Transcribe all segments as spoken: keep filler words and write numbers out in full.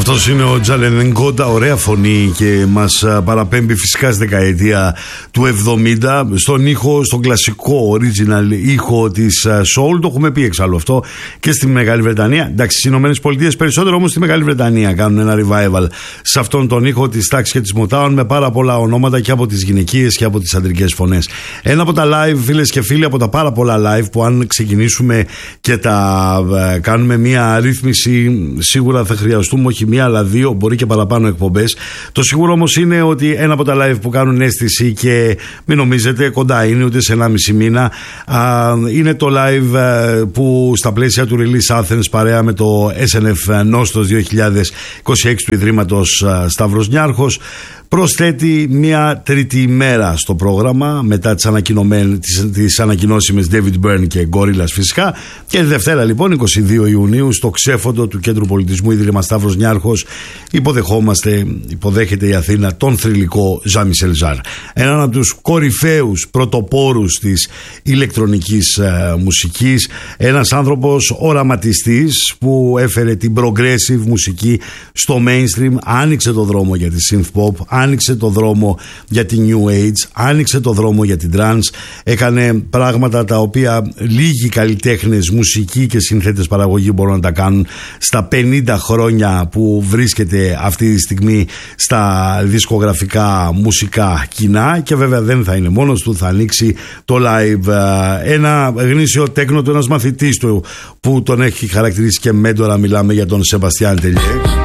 Αυτός είναι ο Τζαλενγκόντα, ωραία φωνή και μας παραπέμπει φυσικά στη δεκαετία του εβδομήντα στον ήχο, στον κλασικό original ήχο της soul. Το έχουμε πει εξάλλου αυτό και στη Μεγάλη Βρετανία. Εντάξει, στις Ηνωμένες Πολιτείες περισσότερο, όμως στη Μεγάλη Βρετανία κάνουν ένα revival σε αυτόν τον ήχο της τάξης και της Motown με πάρα πολλά ονόματα και από τις γυναικείες και από τις αντρικές φωνές. Ένα από τα live, φίλες και φίλοι, από τα πάρα πολλά live που αν ξεκινήσουμε και τα ε, κάνουμε μια ρύθμιση, σίγουρα θα χρειαστούμε όχι μία αλλά δύο, μπορεί και παραπάνω εκπομπές. Το σίγουρο όμως είναι ότι ένα από τα live που κάνουν αίσθηση και μην νομίζετε κοντά είναι ούτε σε ένα μισή μήνα, α, είναι το live α, που στα πλαίσια του Release Athens παρέα με το ες εν εφ Nostos δύο χιλιάδες είκοσι έξι του Ιδρύματος α, Σταύρος Νιάρχος προσθέτει μια τρίτη ημέρα στο πρόγραμμα μετά τις, τις, τις ανακοινώσιμες David Byrne και Gorillaz φυσικά, και τη Δευτέρα λοιπόν εικοστή δεύτερη Ιουνίου στο ξέφοντο του Κέντρου Πολιτισμού Ίδρυμα Σταύρος Νιάρχος υποδεχόμαστε, υποδέχεται η Αθήνα τον θρυλικό Jean-Michel Jarre, έναν από τους κορυφαίους πρωτοπόρους της ηλεκτρονικής ε, μουσικής, ένας άνθρωπος οραματιστής που έφερε την progressive μουσική στο mainstream, άνοιξε το δρόμο για τη synth pop, άνοιξε το δρόμο για τη New Age, άνοιξε το δρόμο για την Trance, έκανε πράγματα τα οποία λίγοι καλλιτέχνες, μουσικοί και συνθέτες παραγωγή μπορούν να τα κάνουν στα πενήντα χρόνια που βρίσκεται αυτή τη στιγμή στα δισκογραφικά μουσικά κοινά, και βέβαια δεν θα είναι μόνος του, θα ανοίξει το live ένα γνήσιο τέκνο του, ένας μαθητής του που τον έχει χαρακτηρίσει και μέντορα, μιλάμε για τον Σεμπαστιάν Τελιέ.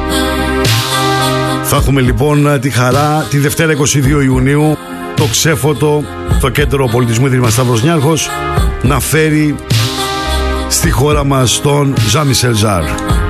Θα έχουμε λοιπόν τη χαρά τη Δευτέρα εικοστή δεύτερη Ιουνίου το ξέφωτο, το Κέντρο Πολιτισμού Ίδρυμα Σταύρος Νιάρχος να φέρει στη χώρα μας τον Jean-Michel Jarre.